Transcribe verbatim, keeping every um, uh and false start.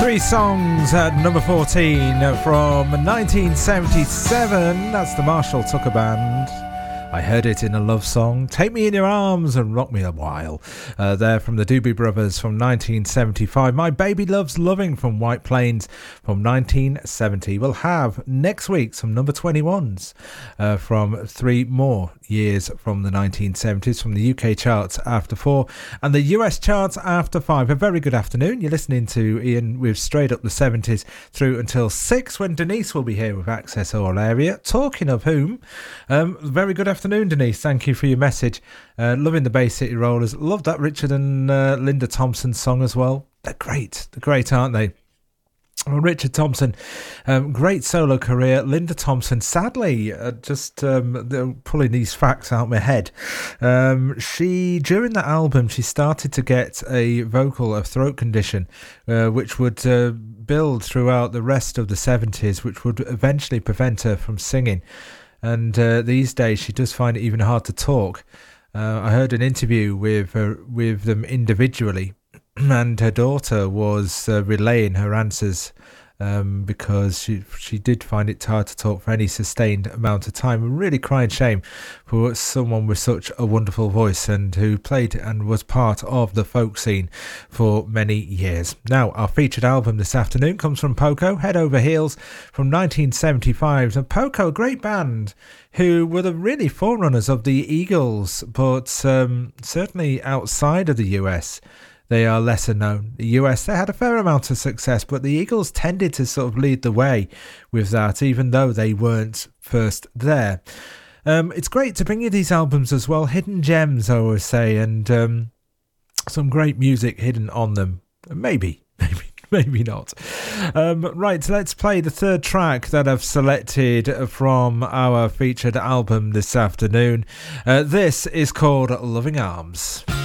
Three songs at number fourteen from nineteen seventy-seven. That's the Marshall Tucker Band. I heard it in a love song. Take Me in Your Arms and Rock Me a While. Uh, there from the Doobie Brothers from nineteen seventy-five. My Baby Loves Loving from White Plains from nineteen seventy. We'll have next week some number twenty-ones uh, from three more years from the nineteen seventies, from the U K charts after four and the U S charts after five. A very good afternoon. You're listening to Ian with Straight Up the seventies through until six, when Denise will be here with Access All Area. Talking of whom, um, very good afternoon. Afternoon, Denise. Thank you for your message. Uh, loving the Bay City Rollers. Love that Richard and uh, Linda Thompson song as well. They're great. They're great, aren't they? Well, Richard Thompson, um, great solo career. Linda Thompson, sadly, uh, just um, pulling these facts out of my head. Um, she, during the album, she started to get a vocal, a throat condition, uh, which would uh, build throughout the rest of the seventies, which would eventually prevent her from singing. And uh, these days she does find it even hard to talk. Uh, I heard an interview with uh, with them individually, and her daughter was uh, relaying her answers um, because she she did find it hard to talk for any sustained amount of time. A really crying shame for someone with such a wonderful voice and who played and was part of the folk scene for many years. Now, our featured album this afternoon comes from Poco, Head Over Heels from nineteen seventy-five. And Poco, a great band who were the really forerunners of the Eagles, but um, certainly outside of the U S they are lesser known. The U S, they had a fair amount of success, but the Eagles tended to sort of lead the way with that, even though they weren't first there. Um, it's great to bring you these albums as well, hidden gems, I always say, and um, some great music hidden on them. Maybe, maybe. Maybe not. Um, right, so let's play the third track that I've selected from our featured album this afternoon. Uh, this is called Loving Arms.